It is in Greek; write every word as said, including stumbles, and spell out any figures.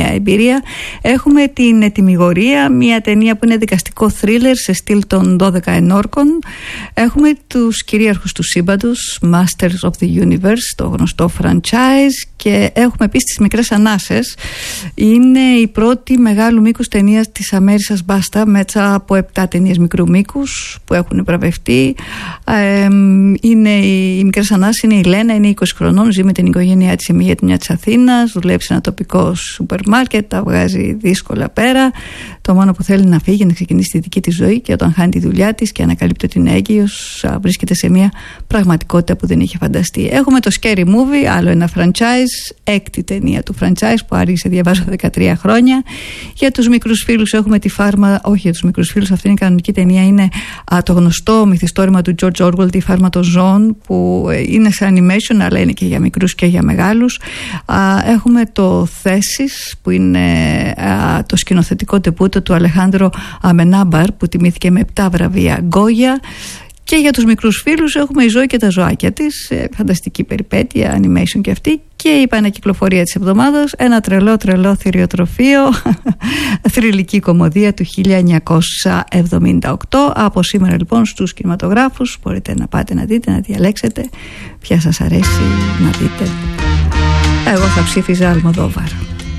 νέα εμπειρία. Έχουμε την Ετυμηγορία, μια ταινία που είναι δικαστικό θρίλερ σε στυλ των δώδεκα ενόρκων. Έχουμε τους κυρίαρχους του σύμπαντος, Masters of the Universe, το γνωστό franchise. Και έχουμε επίσης τις Μικρές Ανάσες. Είναι η πρώτη μεγάλου μήκους ταινία της Αμέρισσας Μπάστα, μέσα από επτά ταινίες μικρού μήκους που έχουν βραβευτεί. Ε, είναι οι, οι Μικρές Ανάσες είναι η Λένα, είναι είκοσι χρονών, ζει με την οικογένειά της σε μια γειτονιά της Αθήνας, δουλεύει σε ένα τοπικό σούπερ μάρκετ, τα βγάζει δύσκολα πέρα. Το μόνο που θέλει να φύγει, να ξεκινήσει τη δική της ζωή, και όταν χάνει τη δουλειά της και ανακαλύπτει ότι είναι έγκυος, βρίσκεται σε μια πραγματικότητα που δεν είχε φανταστεί. Έχουμε το Scary Movie, άλλο ένα franchise, έκτη ταινία του franchise που άρχισε, διαβάζω, δεκατρία χρόνια. Για τους μικρούς φίλους έχουμε τη Φάρμα, όχι για τους μικρούς φίλους, αυτή είναι η κανονική ταινία, είναι α, το γνωστό μυθιστόρημα του George Orwell, τη Φάρμα των Ζώων, που είναι σε animation αλλά είναι και για μικρούς και για μεγάλους. Α, έχουμε το Θέσεις, που είναι α, το σκηνοθετικό τεπούτο του Αλεχάνδρο Αμενάμπαρ, που τιμήθηκε με επτά βραβεία Γκόγια. Και για τους μικρούς φίλους έχουμε η Ζωή και τα ζωάκια της, φανταστική περιπέτεια, animation και αυτή. Και η επανακυκλοφορία της εβδομάδας, ένα τρελό τρελό θηριοτροφείο, θρυλική κωμωδία του χίλια εννιακόσια εβδομήντα οκτώ. Από σήμερα λοιπόν στους κινηματογράφους μπορείτε να πάτε να δείτε, να διαλέξετε ποια σας αρέσει να δείτε. Εγώ θα ψήφιζα Αλμοδόβαρ.